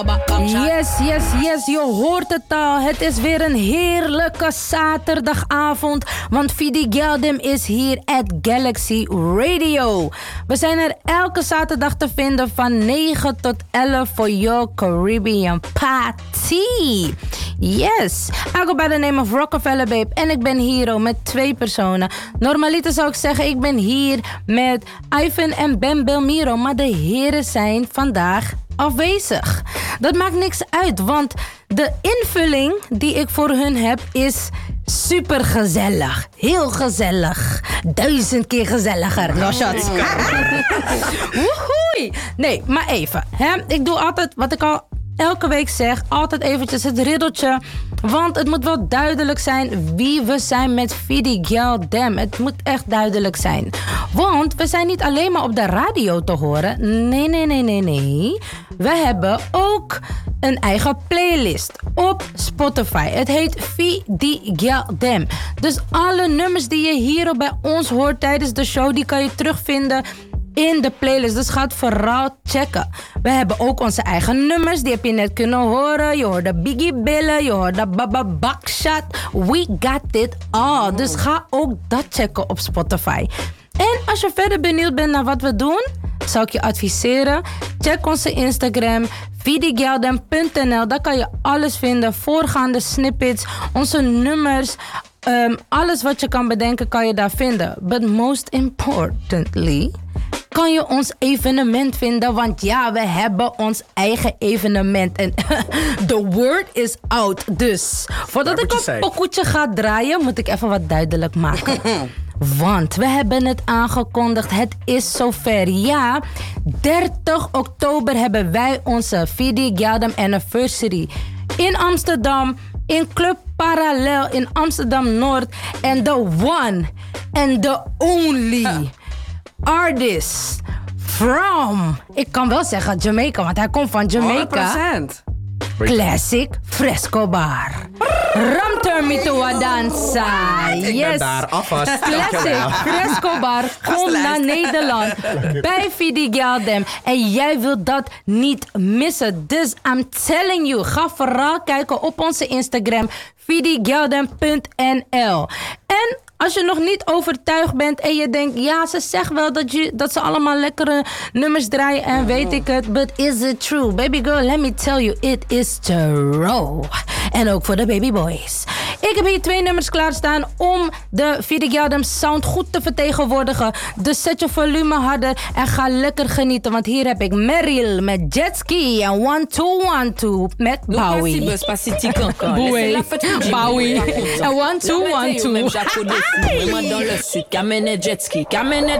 Yes, yes, yes, je hoort het al. Het is weer een heerlijke zaterdagavond. Want Fidi Geldem is hier at Galaxy Radio. We zijn er elke zaterdag te vinden van 9 tot 11 voor your Caribbean party. Yes, I go by the name of Rockefeller Babe. En ik ben hier met 2 personen. Normaliter zou ik zeggen, ik ben hier met Ivan en Ben Belmiro. Maar de heren zijn vandaag afwezig. Dat maakt niks uit, want de invulling die ik voor hun heb is super gezellig. Heel gezellig. 1000 keer gezelliger. No shots. Woehoei. Nee, maar even. Hè? Ik doe altijd wat ik al elke week zeg. Altijd eventjes het riddeltje. Want het moet wel duidelijk zijn wie we zijn met Fidi Geldem. Het moet echt duidelijk zijn. Want we zijn niet alleen maar op de radio te horen. Nee. We hebben ook een eigen playlist op Spotify. Het heet Fidi Geldem. Dus alle nummers die je hier bij ons hoort tijdens de show, die kan je terugvinden in de playlist. Dus ga het vooral checken. We hebben ook onze eigen nummers. Die heb je net kunnen horen. Je hoorde Biggie Billen. Je hoorde Baba Bakshot. We got it all. Dus ga ook dat checken op Spotify. En als je verder benieuwd bent naar wat we doen, zou ik je adviseren, check onze Instagram, fidigeldem.nl. Daar kan je alles vinden. Voorgaande snippets, onze nummers. Alles wat je kan bedenken kan je daar vinden. But most importantly, kan je ons evenement vinden. Want ja, we hebben ons eigen evenement. En the word is out. Dus voordat ik een pokoetje ga draaien, moet ik even wat duidelijk maken. Want we hebben het aangekondigd. Het is zover. Ja, 30 oktober hebben wij onze Fidi Geldem Anniversary in Amsterdam, in Club Parallel in Amsterdam-Noord. En the one and the only artist from, ik kan wel zeggen Jamaica, want hij komt van Jamaica. 100%. Classic Fresco Bar. Ramturmi to a dansa. Ik ben daar alvast. Classic Fresco Bar komt naar Nederland bij Fidi Geldem. En jij wilt dat niet missen. Dus I'm telling you, ga vooral kijken op onze Instagram fidigeldem.nl. En als je nog niet overtuigd bent en je denkt, ja, ze zegt wel dat ze allemaal lekkere nummers draaien en weet ik het, but is it true? Baby girl, let me tell you, it is true. En ook voor de baby boys. Ik heb hier 2 nummers klaarstaan om de Fidi Geldem sound goed te vertegenwoordigen. Dus zet je volume harder en ga lekker genieten. Want hier heb ik Meryl met Jetski en 1212 met Bowie. Bowie en 1212. Dans le sud, qui amène jet ski, qui amène